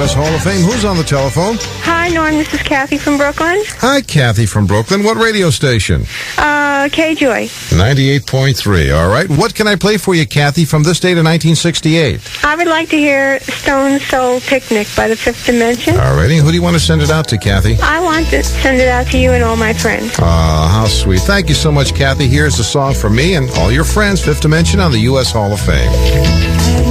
U.S. Hall of Fame. Who's on the telephone? Hi, Norm. This is Kathy from Brooklyn. Hi, Kathy from Brooklyn. What radio station? K-Joy. 98.3. All right. What can I play for you, Kathy, from this date of 1968? I would like to hear Stone Soul Picnic by the Fifth Dimension. All righty. Who do you want to send it out to, Kathy? I want to send it out to you and all my friends. How sweet. Thank you so much, Kathy. Here's a song from me and all your friends, Fifth Dimension on the U.S. Hall of Fame.